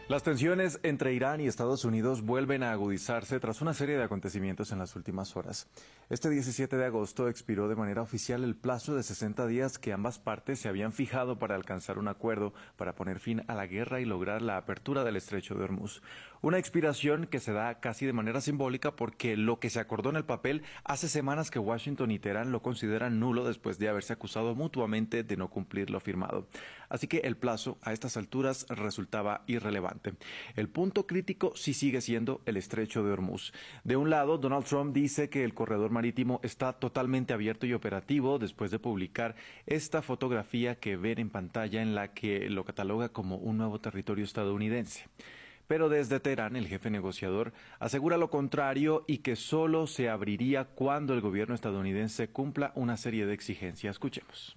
Las tensiones entre Irán y Estados Unidos vuelven a agudizarse tras una serie de acontecimientos en las últimas horas. Este 17 de agosto expiró de manera oficial el plazo de 60 días que ambas partes se habían fijado para alcanzar un acuerdo para poner fin a la guerra y lograr la apertura del estrecho de Hormuz. Una expiración que se da casi de manera simbólica porque lo que se acordó en el papel hace semanas que Washington y Teherán lo consideran nulo después de haberse acusado mutuamente de no cumplir lo firmado. Así que el plazo a estas alturas resultaba irrelevante. El punto crítico sí sigue siendo el estrecho de Hormuz. De un lado, Donald Trump dice que el corredor marítimo está totalmente abierto y operativo después de publicar esta fotografía que ven en pantalla en la que lo cataloga como un nuevo territorio estadounidense. Pero desde Teherán, el jefe negociador asegura lo contrario y que solo se abriría cuando el gobierno estadounidense cumpla una serie de exigencias. Escuchemos.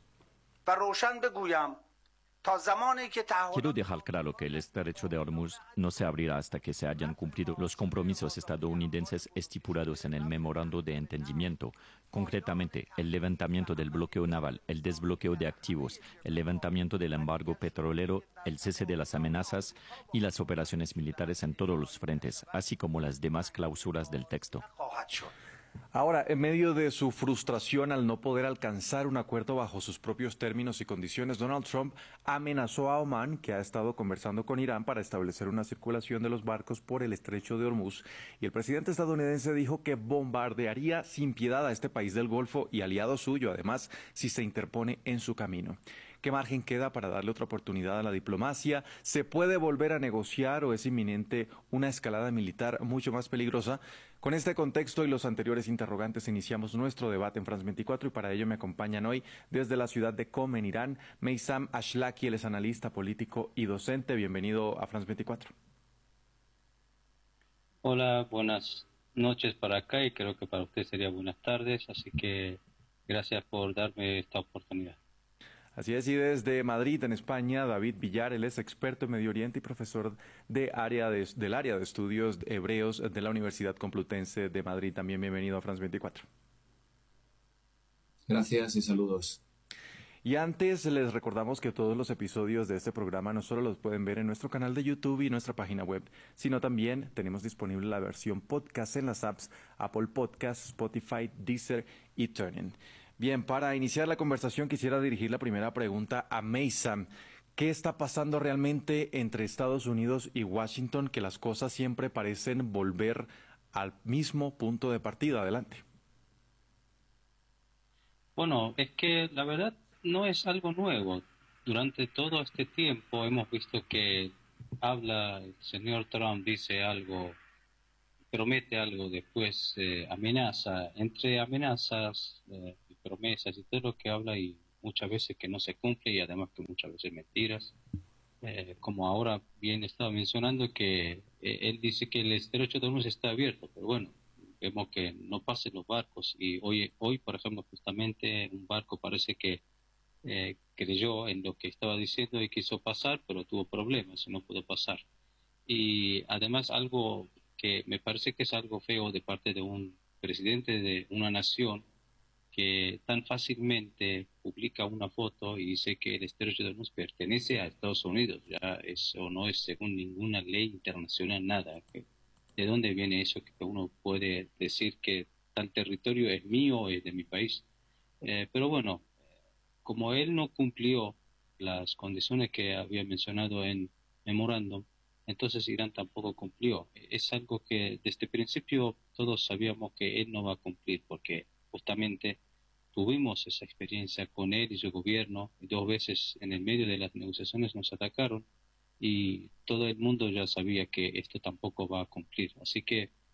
Quiero dejar claro que el estrecho de Hormuz no se abrirá hasta que se hayan cumplido los compromisos estadounidenses estipulados en el memorando de entendimiento, concretamente el levantamiento del bloqueo naval, el desbloqueo de activos, el levantamiento del embargo petrolero, el cese de las amenazas y las operaciones militares en todos los frentes, así como las demás cláusulas del texto. Ahora, en medio de su frustración al no poder alcanzar un acuerdo bajo sus propios términos y condiciones, Donald Trump amenazó a Omán, que ha estado conversando con Irán para establecer una circulación de los barcos por el estrecho de Hormuz, y el presidente estadounidense dijo que bombardearía sin piedad a este país del Golfo y aliado suyo, además, si se interpone en su camino. ¿Qué margen queda para darle otra oportunidad a la diplomacia? ¿Se puede volver a negociar o es inminente una escalada militar mucho más peligrosa? Con este contexto y los anteriores interrogantes iniciamos nuestro debate en France 24 y para ello me acompañan hoy desde la ciudad de Qom, en Irán, Meysam Ashlaki. Él es analista político y docente. Bienvenido a France 24. Hola, buenas noches para acá y creo que para usted sería buenas tardes, así que gracias por darme esta oportunidad. Así es, y desde Madrid, en España, David Villar, él es experto en Medio Oriente y profesor del área de estudios hebreos de la Universidad Complutense de Madrid. También bienvenido a France 24. Gracias y saludos. Y antes les recordamos que todos los episodios de este programa no solo los pueden ver en nuestro canal de YouTube y nuestra página web, sino también tenemos disponible la versión podcast en las apps Apple Podcasts, Spotify, Deezer y TuneIn. Bien, para iniciar la conversación quisiera dirigir la primera pregunta a Meysam. ¿Qué está pasando realmente entre Estados Unidos y Washington que las cosas siempre parecen volver al mismo punto de partida? Adelante. Bueno, es que la verdad no es algo nuevo. Durante todo este tiempo hemos visto que habla el señor Trump, dice algo, promete algo, después amenaza, entre amenazas y promesas y todo lo que habla y muchas veces que no se cumple y además que muchas veces mentiras. Como ahora bien estaba mencionando que él dice que el estrecho de Hormuz está abierto, pero bueno, vemos que no pasan los barcos y hoy por ejemplo justamente un barco parece que creyó en lo que estaba diciendo y quiso pasar, pero tuvo problemas y no pudo pasar. Y además algo que me parece que es algo feo de parte de un presidente de una nación que tan fácilmente publica una foto y dice que el estrecho de Hormuz pertenece a Estados Unidos. Ya eso no es según ninguna ley internacional, nada. ¿De dónde viene eso que uno puede decir que tal territorio es mío, es de mi país? Pero bueno, como él no cumplió las condiciones que había mencionado en memorándum, entonces Irán tampoco cumplió. Es algo que desde el principio todos sabíamos que él no va a cumplir, porque justamente tuvimos esa experiencia con él y su gobierno, y 2 veces en el medio de las negociaciones nos atacaron, y todo el mundo ya sabía que esto tampoco va a cumplir. Así que